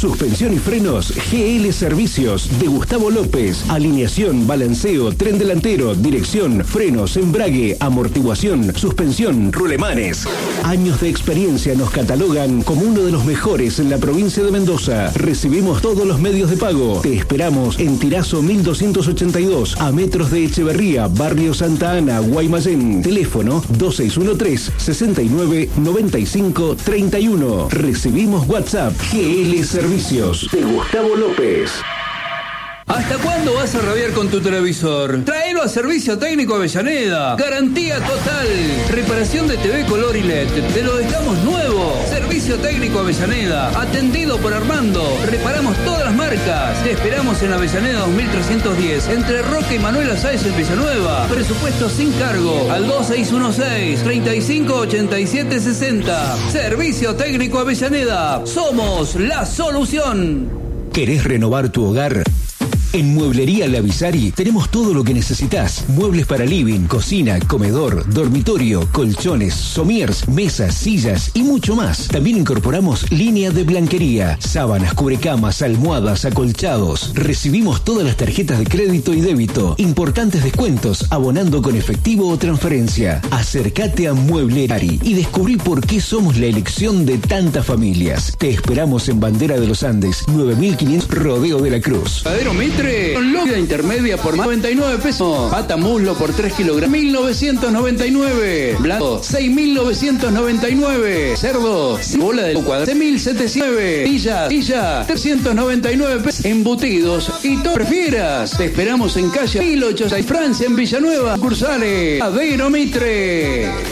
Suspensión y frenos GL Servicios de Gustavo López. Alineación, balanceo, tren delantero, dirección, frenos, embrague, amortiguación, suspensión, rulemanes. Años de experiencia nos catalogan como uno de los mejores en la provincia de Mendoza. Recibimos todos los medios de pago. Te esperamos en Tirazo 1282, a metros de Echeverría, Barrio Santa Ana, Guaymallén. Teléfono 2613-699531. Recibimos WhatsApp. GL Servicios de Gustavo López. ¿Hasta cuándo vas a rabiar con tu televisor? Tráelo a Servicio Técnico Avellaneda. Garantía total. Reparación de TV color y LED. Te lo dejamos nuevo. Servicio Técnico Avellaneda. Atendido por Armando. Reparamos todas las marcas. Te esperamos en Avellaneda 2310. Entre Roque y Manuela Sáez en Villanueva. Presupuesto sin cargo. Al 2616-358760. Servicio Técnico Avellaneda. Somos la solución. ¿Querés renovar tu hogar? En Mueblería La Visari tenemos todo lo que necesitas. Muebles para living, cocina, comedor, dormitorio, colchones, somiers, mesas, sillas y mucho más. También incorporamos línea de blanquería, sábanas, cubrecamas, almohadas, acolchados. Recibimos todas las tarjetas de crédito y débito. Importantes descuentos, abonando con efectivo o transferencia. Acércate a Muebleriari y descubrí por qué somos la elección de tantas familias. Te esperamos en Bandera de los Andes, 9500 Rodeo de la Cruz. Mitre con lógica intermedia por 99 pesos. Pata muslo por 3 kilogramos, 1999. Blanco, 6999. Cerdo, bola de cuadra, 1709. Silla, 399 pesos. Embutidos y todo prefieras. Te esperamos en calle 1806 Francia, en Villanueva. Cursales, Adero Mitre.